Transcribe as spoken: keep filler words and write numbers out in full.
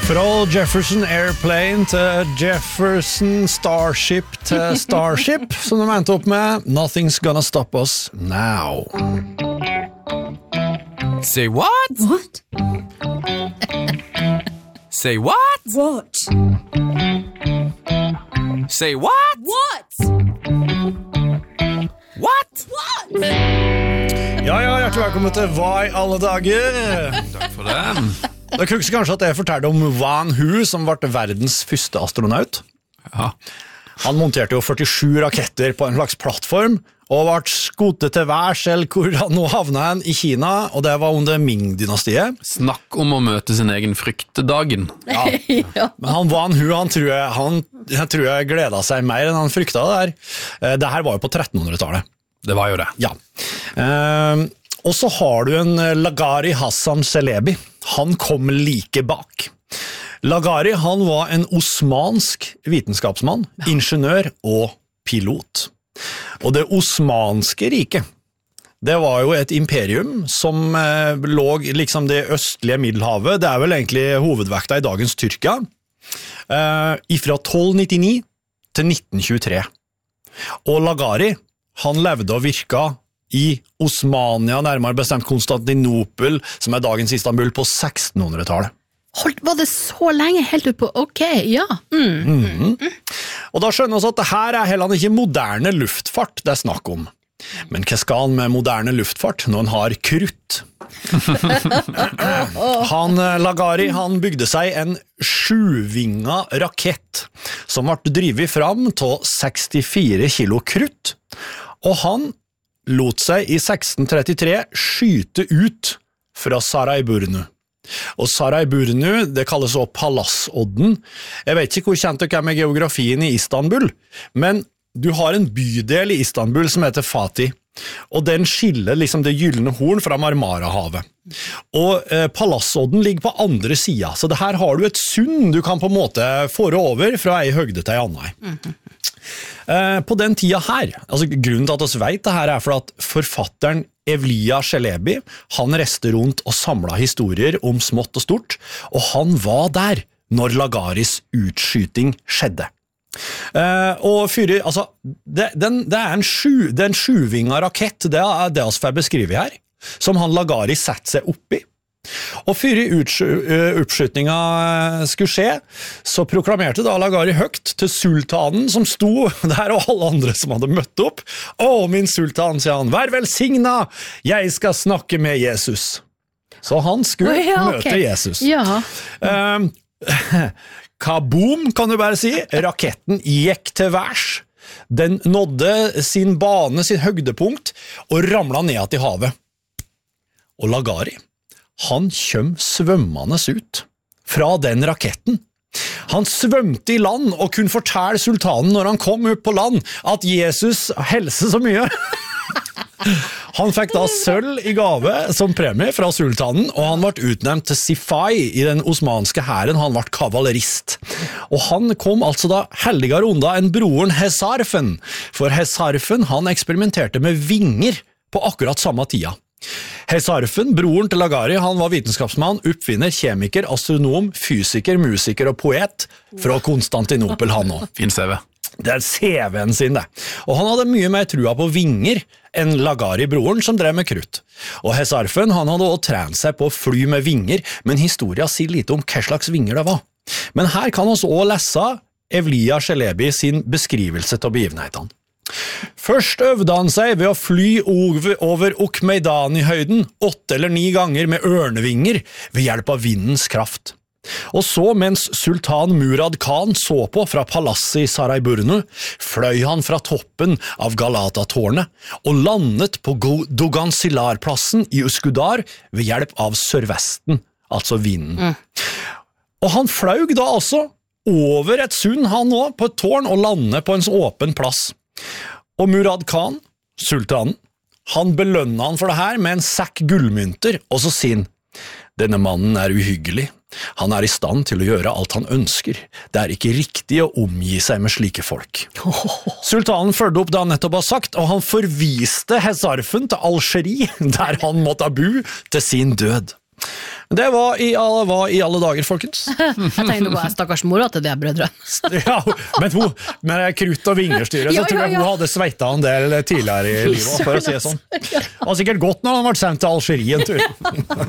Fra Jefferson Airplane til Jefferson Starship til Starship, som de endte opp med Nothing's Gonna Stop Us Now. Say what? What? Say what? What? Say what? What? What? What? Ja, ja, hjertelig velkommen til Hva i alle dager? Takk for det. Det er kanskje at jeg fortalte om Van Hu, som ble verdens første astronaut. Ja. Han monterte jo førtisju raketter på en slags plattform, og ble skotet til værs, eller hvor han nå havnet han i Kina, og det var under Ming-dynastiet. Snakk om å møte sin egen fryktedagen. Ja. Ja. Men han Van Hu, han tror jeg, han, jeg tror jeg gledet seg mer enn han fryktet det der. Eh, Det her var jo på trettenhundretallet. Det var jo det. Ja. Eh, og så har du en Lagari Hassan Celebi. Han kom like bak. Lagari, han var en osmansk vitenskapsmann, ingeniør og pilot. Og det osmanske riket, det var jo et imperium som eh, lå liksom det østlige Middelhavet. Det er vel egentlig hovedvekta i dagens Tyrkia. Eh, ifra tolv nittini til nitten tjuetre. Og Lagari, han levde og virka i Osmania, nærmere bestemt Konstantinopel, som er dagens Istanbul, på sekstenhundretallet. Holdt, var det så lenge helt ut på? Ok, ja. Mm. Mm. Og da skjønner vi at det her er heller ikke moderne luftfart det er snakk om. Men hva skal han med moderne luftfart når han har krutt? Han Lagari, han bygde seg en sjuvinga rakett som ble drivet fram til sekstifire kilo krutt, og han lot seg i seksten trettitre skyte ut fra Sarayburnu. Og Sarayburnu, det kalles også Palassodden. Jeg vet ikke hvor kjent dere er med geografien i Istanbul, men du har en bydel i Istanbul som heter Fatih, og den skiller liksom det gyllene horn fra Marmarahavet. Og eh, Palassodden ligger på andre siden, så det her har du et sund du kan på en måte fåre over fra ei høgde til ei annen. Mm-hmm. Eh, på den tida her, altså grunnen til at oss vet det her er for at forfatteren Evliya Celebi, han reste rundt og samlet historier om smått og stort, og han var der når Lagaris utskyting skjedde. Uh, og fyrer, altså det, den, det er en sju, det er en sjuvinga rakett, det er det vi får beskrive her, som han Lagari setter seg opp i. Og før oppskytinga skulle skje, så proklamerte da Lagari høgt til sultanen som sto der, og alle andre som hadde møtt opp. «Å, min sultan», sier han, «vær velsigna, jeg skal snakke med Jesus». Så han skulle oh, ja, okay. møte Jesus. Ja. Uh, Kaboom, kan du bare si. Raketten gikk til værs. Den nådde sin bane, sin høydepunkt, og ramlet ned til havet. Og Lagari, han kjøm svømmende ut fra den raketten. Han svømte i land og kunne fortelle sultanen når han kom upp på land at Jesus helse så mye. Han fikk da sølv i gave som premie fra sultanen, og han ble utnevnt til Sifai i den osmanske hæren. Han ble kavalerist. Og han kom altså da heldigere unna enn broren Hesarfen, for Hesarfen han eksperimenterte med vinger på akkurat samme tida. Hesarfen, broren til Lagari, han var vitenskapsmann, oppfinner, kjemiker, astronom, fysiker, musiker og poet fra Konstantinopel, han også. Fin C V. Det er C V-en sin, det. Og han hadde mye mer trua på vinger enn Lagari, broren, som drev med krutt. Og Hesarfen, han hadde også trent seg på å fly med vinger, men historia sier lite om hva slags vinger det var. Men her kan vi også lese Evliya Celebi sin beskrivelse til begivenhetene. Først øvde han seg ved å fly over, over Okmeidani-høyden åtte eller ni ganger med ørnevinger ved hjelp av vindens kraft. Og så, mens sultan Murad Khan så på fra palasset i Sarayburnu, fløy han fra toppen av Galata-tårnet og landet på Dogansilar-plassen i Uskudar ved hjelp av sørvesten, altså vinden. Mm. Og han fløy da altså over et sund, han også, på et tårn, og landet på en åpen plass. Og Murad Khan, sultanen, han belønnet han for det her med en sekk gullmynter, og så sier han, denne mannen er uhyggelig. Han er i stand til å gjøre alt han ønsker. Det er ikke riktig å omgi seg med slike folk. Sultanen følte opp det han nettopp har sagt, og han forviste Hesarfen til Algerie, der han måtte bo til sin død. Det var i, alle, var i alle dager, folkens. Jeg tenkte på stakkars mora til de brødrene. Ja, men hun, med krutt og vingerstyret, Ja, så tror ja, jeg ja. hun hadde sveita en del tidligere i livet, for å si det sånn. Det var sikkert godt når han ble sendt til Algerie en tur.